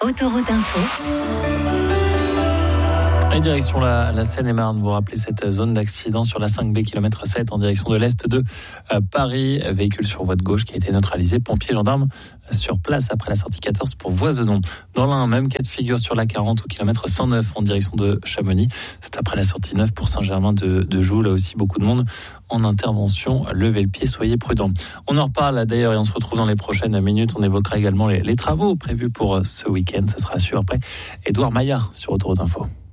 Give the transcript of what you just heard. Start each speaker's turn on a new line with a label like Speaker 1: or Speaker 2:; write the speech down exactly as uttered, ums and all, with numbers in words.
Speaker 1: Autoroute Info.
Speaker 2: Et direction la, la Seine-et-Marne, vous vous rappelez cette zone d'accident sur la cinq B, kilomètre sept, en direction de l'est de euh, Paris. Véhicule sur voie de gauche qui a été neutralisé. Pompiers, gendarmes sur place après la sortie quatorze pour Voisenon. Dans l'un, même cas de figure sur la quarante au kilomètre cent neuf en direction de Chamonix. C'est après la sortie neuf pour Saint-Germain de, de Joux. Là aussi, beaucoup de monde en intervention. Levez le pied, soyez prudents. On en reparle d'ailleurs et on se retrouve dans les prochaines minutes. On évoquera également les, les travaux prévus pour ce week-end. Ce sera sûr après Édouard Maillard sur Autoroute Info.